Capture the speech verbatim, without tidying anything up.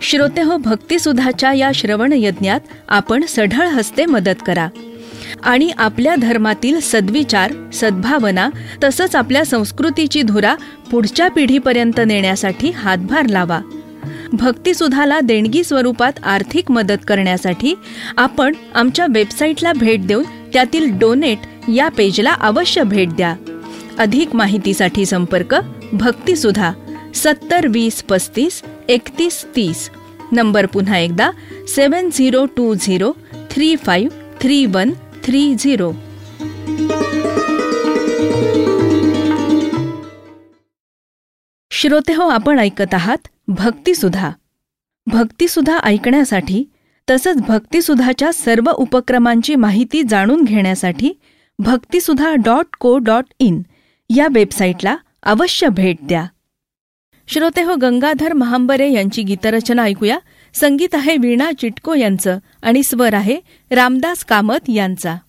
श्रोतेहो, भक्तिसुधाच्या या श्रवण यज्ञात आपण सढळ हस्ते मदत करा आणि आपल्या धर्मातील सद्विचार, सद्भावना तसंच आपल्या संस्कृतीची धुरा पुढच्या पिढीपर्यंत नेण्यासाठी हातभार लावा. भक्तिसुधाला देणगी स्वरूपात आर्थिक मदत करण्यासाठी आपण आमच्या वेबसाईटला भेट देऊन त्यातील डोनेट या पेजला अवश्य भेट द्या. अधिक माहितीसाठी संपर्क भक्तिसुधा सत्तर वीस पस्तीस एकतीस तीस. नंबर पुन्हा एकदा सेवन zero to zero three five three one three zero. श्रोतेहो, आपण ऐकत आहात भक्तिसुधा. भक्तिसुधा ऐकण्यासाठी तसंच भक्तिसुधाच्या सर्व उपक्रमांची माहिती जाणून घेण्यासाठी भक्तिसुधा डॉट को डॉट इन या वेबसाईटला अवश्य भेट द्या. श्रोतेहो, गंगाधर महांबरे यांची गीतरचना ऐकूया. संगीत आहे वीणा चिटको यांचं आणि स्वर आहे रामदास कामत यांचा.